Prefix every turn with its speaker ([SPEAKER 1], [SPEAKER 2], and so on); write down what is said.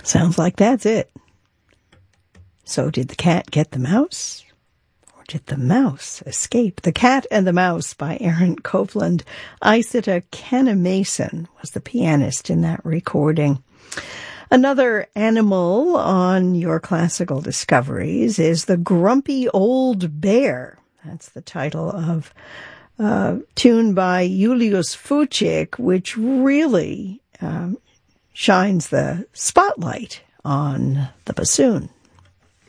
[SPEAKER 1] Sounds like that's it. So did the cat get the mouse? Or did the mouse escape? The Cat and the Mouse by Aaron Copland. Isata Kenna-Mason was the pianist in that recording. Another animal on your classical discoveries is the Grumpy Old Bear. That's the title of a tune by Julius Fučík, which really shines the spotlight on the bassoon.